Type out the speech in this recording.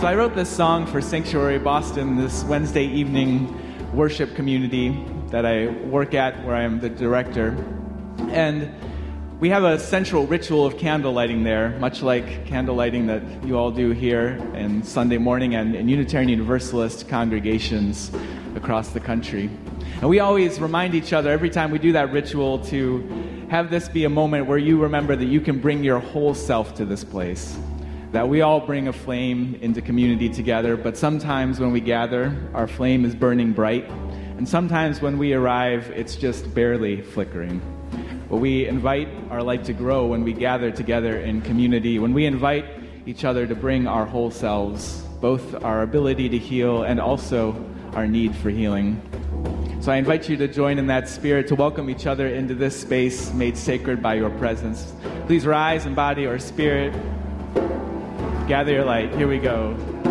So I wrote this song for Sanctuary Boston, this Wednesday evening worship community that I work at, where I am the director. And we have a central ritual of candle lighting there, much like candle lighting that you all do here on Sunday morning and in Unitarian Universalist congregations across the country. And we always remind each other every time we do that ritual to have this be a moment where you remember that you can bring your whole self to this place. That we all bring a flame into community together, but sometimes when we gather, our flame is burning bright. And sometimes when we arrive, it's just barely flickering. But we invite our light to grow when we gather together in community, when we invite each other to bring our whole selves, both our ability to heal and also our need for healing. So I invite you to join in that spirit, to welcome each other into this space made sacred by your presence. Please rise in body or spirit. Gather your light. Here we go.